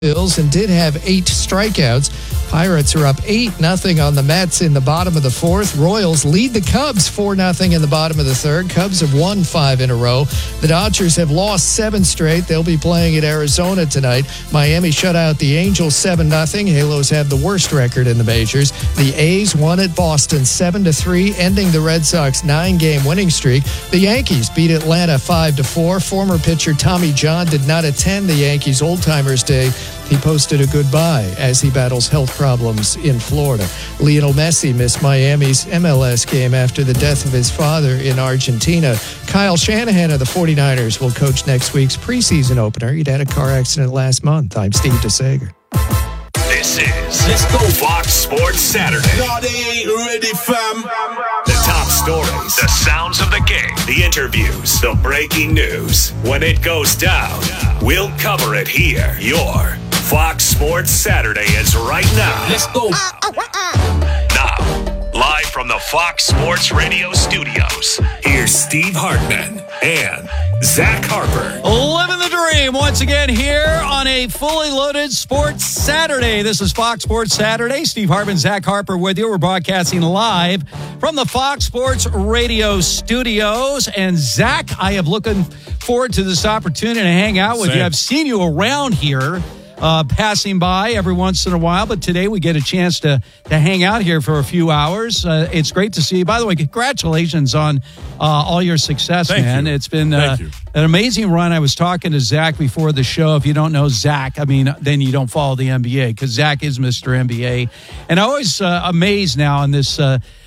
Bills and did have 8 strikeouts. Pirates are up 8-0 on the Mets in the bottom of the 4th. Royals lead the Cubs 4-0 in the bottom of the 3rd. Cubs have won 5 in a row. The Dodgers have lost 7 straight. They'll be playing at Arizona tonight. Miami shut out the Angels 7-0. Halos have the worst record in the majors. The A's won at Boston 7-3, ending the Red Sox 9-game winning streak. The Yankees beat Atlanta 5-4. Former pitcher Tommy John did not attend the Yankees Old Timers Day. He posted a goodbye as he battles health problems in Florida. Lionel Messi missed Miami's MLS game after the death of his father in Argentina. Kyle Shanahan of the 49ers will coach next week's preseason opener. He'd had a car accident last month. I'm Steve DeSager. This is Let's Go Fox Sports Saturday. No, they ain't ready, fam. The top stories, the sounds of the game, the interviews, the breaking news. When it goes down, we'll cover it here. Your Fox Sports Saturday is right now. Let's go. Now, live from the Fox Sports Radio studios, here's Steve Hartman and Zach Harper. Living the dream once again here on a fully loaded Sports Saturday. This is Fox Sports Saturday. Steve Hartman, Zach Harper with you. We're broadcasting live from the Fox Sports Radio studios. And Zach, I am looking forward to this opportunity to hang out with you. I've seen you around here. Passing by every once in a while, but today we get a chance to hang out here for a few hours. It's great to see you. By the way, congratulations on all your success, man. It's been an amazing run. I was talking to Zach before the show. If you don't know Zach, then you don't follow the NBA, because Zach is Mr. NBA. And I'm always amazed now in this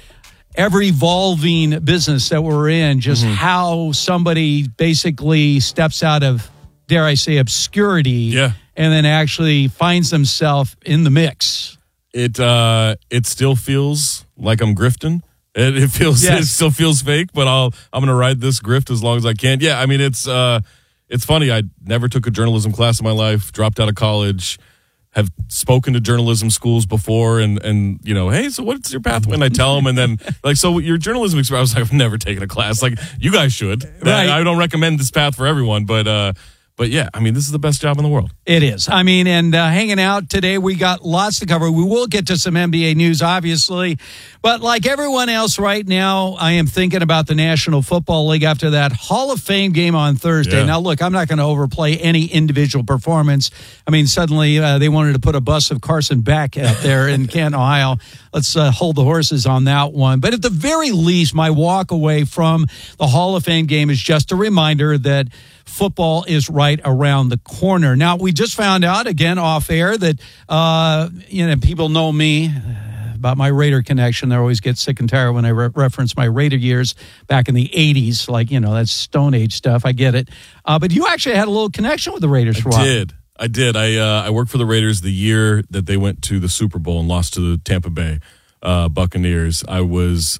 ever-evolving business that we're in, just how somebody basically steps out of, dare I say, obscurity, and then actually finds himself in the mix. It still feels like I'm grifting. It still feels fake, but I'm going to ride this grift as long as I can. Yeah, it's funny. I never took a journalism class in my life, dropped out of college, have spoken to journalism schools before, and hey, so what's your pathway? And I tell them, and then so your journalism experience, I was like, I've never taken a class. Like, you guys should. Right. I don't recommend this path for everyone, but yeah, this is the best job in the world. It is. And hanging out today, we got lots to cover. We will get to some NBA news, obviously. But like everyone else right now, I am thinking about the National Football League after that Hall of Fame game on Thursday. Yeah. Now, look, I'm not going to overplay any individual performance. Suddenly they wanted to put a bust of Carson Beck out there in Canton, Ohio. Let's hold the horses on that one. But at the very least, my walk away from the Hall of Fame game is just a reminder that football is right around the corner. Now, we just found out, again, off air, that, people know me about my Raider connection. They always get sick and tired when I reference my Raider years back in the 80s. That's Stone Age stuff. I get it. But you actually had a little connection with the Raiders for a while. I did. I worked for the Raiders the year that they went to the Super Bowl and lost to the Tampa Bay Buccaneers. I was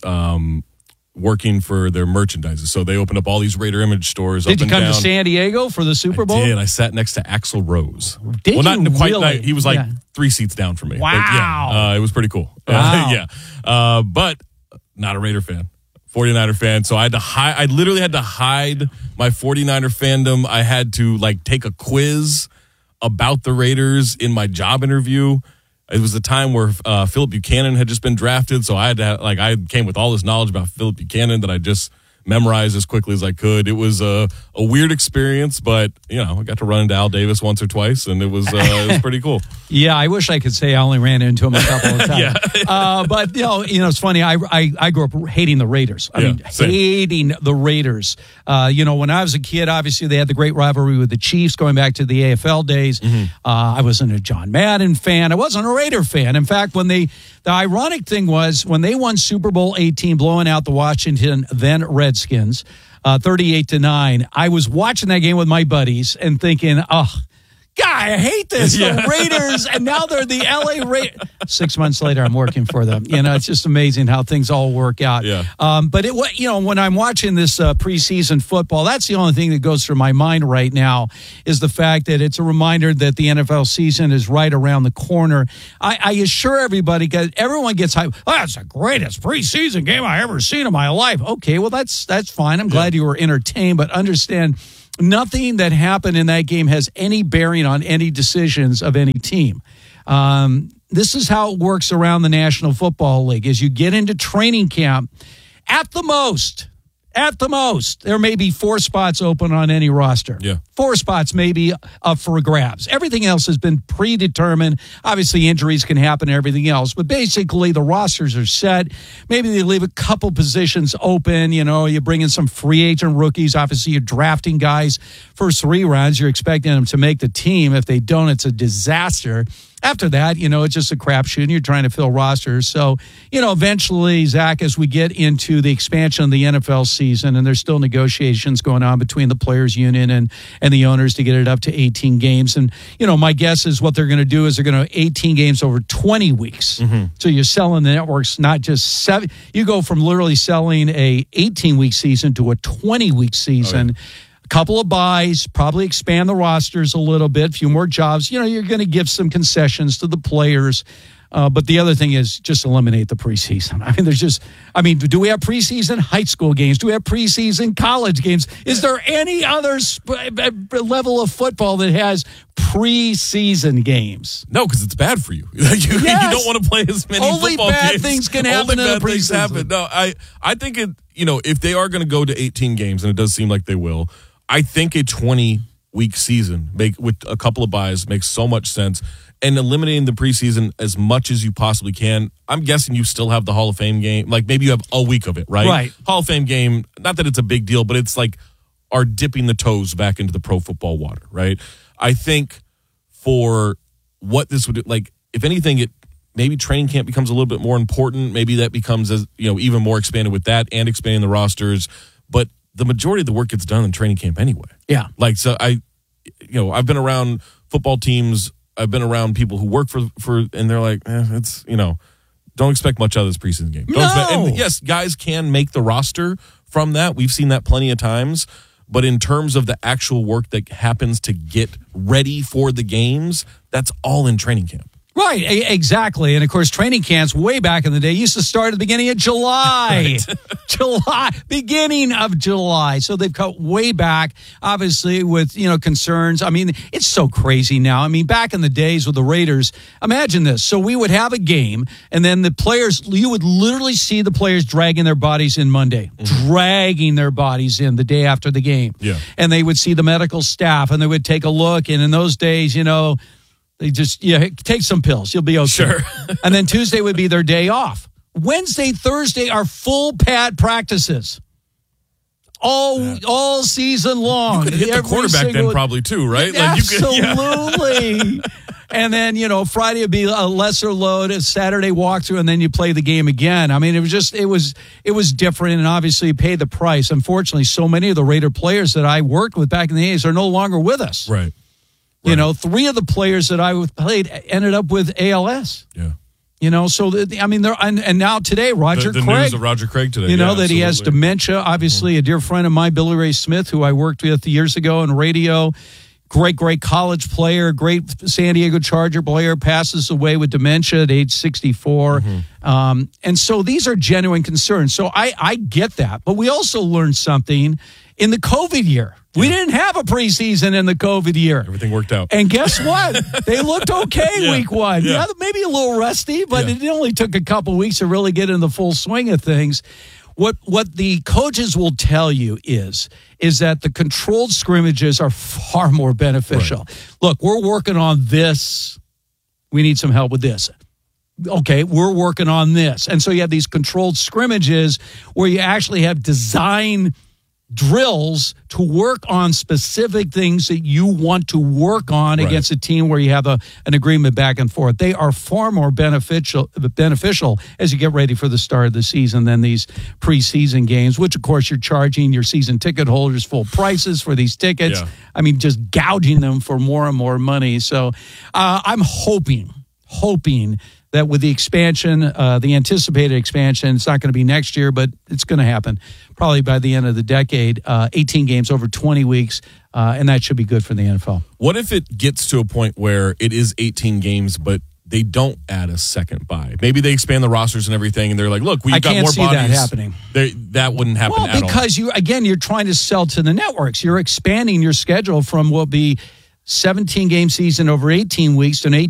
working for their merchandise. So they opened up all these Raider image stores. Did you come to San Diego for the Super Bowl? I did. I sat next to Axl Rose. Did not you quite. really? He was 3 seats down from me. Wow. But it was pretty cool. Wow. But not a Raider fan. 49er fan. So I literally had to hide my 49er fandom. I had to take a quiz about the Raiders in my job interview. It was the time where Philip Buchanan had just been drafted, so I had to I came with all this knowledge about Philip Buchanan that I just memorized as quickly as I could. It was a weird experience, but I got to run into Al Davis once or twice, and it was pretty cool. Yeah, I wish I could say I only ran into him a couple of times. But it's funny. I grew up hating the Raiders. Hating the Raiders. When I was a kid, obviously they had the great rivalry with the Chiefs going back to the AFL days. I wasn't a John Madden fan. I wasn't a Raider fan. In fact, the ironic thing was when they won Super Bowl 18, blowing out the Washington then Redskins, 38-9. I was watching that game with my buddies and thinking, God, I hate this. The Raiders, and now they're the LA Raiders. 6 months later, I'm working for them. It's just amazing how things all work out. Yeah. But when I'm watching this preseason football, that's the only thing that goes through my mind right now is the fact that it's a reminder that the NFL season is right around the corner. I assure everybody, because everyone gets hyped. Oh, that's the greatest preseason game I ever seen in my life. Okay, well, that's fine. I'm glad you were entertained, but understand nothing that happened in that game has any bearing on any decisions of any team. This is how it works around the National Football League. As you get into training camp, at the most, there may be 4 spots open on any roster. Yeah. 4 spots may be up for grabs. Everything else has been predetermined. Obviously, injuries can happen and everything else, but basically the rosters are set. Maybe they leave a couple positions open. You bring in some free agent rookies. Obviously, you're drafting guys first 3 rounds. You're expecting them to make the team. If they don't, it's a disaster. After that, it's just a crapshoot, and you're trying to fill rosters. So, eventually, Zach, as we get into the expansion of the NFL season, and there's still negotiations going on between the players' union and the owners to get it up to 18 games. And, my guess is what they're going to do is they're going to 18 games over 20 weeks. Mm-hmm. So you're selling the networks, not just 7. You go from literally selling a 18-week season to a 20-week season. Oh, yeah. A couple of buys, probably expand the rosters a little bit, a few more jobs. You're going to give some concessions to the players. But the other thing is just eliminate the preseason. Do we have preseason high school games? Do we have preseason college games? Is there any other level of football that has preseason games? No, because it's bad for you. You don't want to play as many football games. Only bad things can happen in the preseason. No, I think if they are going to go to 18 games, and it does seem like they will, I think a 20-week season with a couple of buys makes so much sense. And eliminating the preseason as much as you possibly can. I'm guessing you still have the Hall of Fame game. Like maybe you have a week of it, right? Right. Hall of Fame game, not that it's a big deal, but it's like are dipping the toes back into the pro football water, right? I think for what this would do, like if anything, maybe training camp becomes a little bit more important. Maybe that becomes even more expanded with that and expanding the rosters. But the majority of the work gets done in training camp anyway. Yeah. Like so I've been around football teams. I've been around people who work for and they're like, it's, don't expect much out of this preseason game. And yes, guys can make the roster from that. We've seen that plenty of times. But in terms of the actual work that happens to get ready for the games, that's all in training camp. Right, exactly. And, of course, training camps way back in the day used to start at the beginning of July. Right. Beginning of July. So they've cut way back, obviously, with, concerns. It's so crazy now. Back in the days with the Raiders, imagine this. So we would have a game, and then the players, you would literally see the players dragging their bodies in Monday, dragging their bodies in the day after the game. Yeah. And they would see the medical staff, and they would take a look. And in those days, they just, take some pills. You'll be okay. Sure. And then Tuesday would be their day off. Wednesday, Thursday are full pad practices. All season long. You could hit the quarterback then probably too, right? Absolutely. And then, Friday would be a lesser load, a Saturday walkthrough, and then you play the game again. It was different, and obviously you pay the price. Unfortunately, so many of the Raider players that I worked with back in the 80s are no longer with us. Right. 3 of the players that I played ended up with ALS. Yeah. So they're and now today Roger Craig. The news of Roger Craig today. That he has dementia. Obviously, a dear friend of mine, Billy Ray Smith, who I worked with years ago in radio. Great college player, great San Diego Charger player, passes away with dementia at age 64. And so these are genuine concerns. So I get that. But we also learned something in the COVID year. We didn't have a preseason in the COVID year. Everything worked out. And guess what? They looked okay week 1. Yeah, maybe a little rusty, but it only took a couple weeks to really get in the full swing of things. What the coaches will tell you is that the controlled scrimmages are far more beneficial. Right. Look, we're working on this. We need some help with this. Okay, we're working on this. And so you have these controlled scrimmages where you actually have design drills to work on specific things that you want to work on against a team where you have an agreement back and forth. They are far more beneficial as you get ready for the start of the season than these preseason games, which, of course, you're charging your season ticket holders full prices for these tickets. Yeah. Just gouging them for more and more money. So I'm hoping that with the expansion, the anticipated expansion, it's not going to be next year, but it's going to happen probably by the end of the decade, 18 games over 20 weeks, and that should be good for the NFL. What if it gets to a point where it is 18 games, but they don't add a second bye. Maybe they expand the rosters and everything, and they're like, look, we've got more bodies. I can't see that happening. That wouldn't happen at all. Well, because you're trying to sell to the networks. You're expanding your schedule from what will be 17-game season over 18 weeks to an